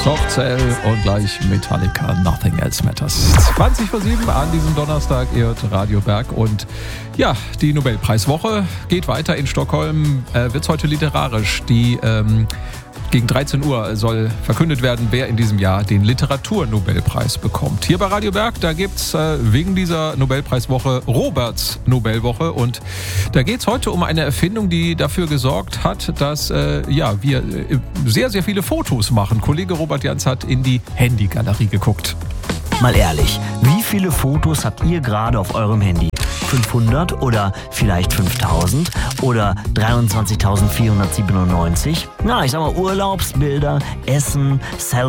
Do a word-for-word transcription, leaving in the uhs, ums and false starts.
Soft Cell und gleich Metallica, Nothing Else Matters. zwanzig vor sieben an diesem Donnerstag, ihr hört Radio Berg. Und ja, die Nobelpreiswoche geht weiter in Stockholm. Äh, wird es heute literarisch. Die ähm, gegen dreizehn Uhr soll verkündet werden, wer in diesem Jahr den Literaturnobelpreis bekommt. Hier bei Radio Berg, da gibt es äh, wegen dieser Nobelpreiswoche Roberts Nobelwoche. Und da geht es heute um eine Erfindung, die dafür gesorgt hat, dass äh, ja, wir äh, sehr, sehr viele Fotos machen. Kollege Robert Jans hat in die Handygalerie geguckt. Mal ehrlich, wie viele Fotos habt ihr gerade auf eurem Handy? fünfhundert oder vielleicht fünftausend oder dreiundzwanzigtausendvierhundertsiebenundneunzig? Na, ich sag mal Urlaubsbilder, Essen, Selfies.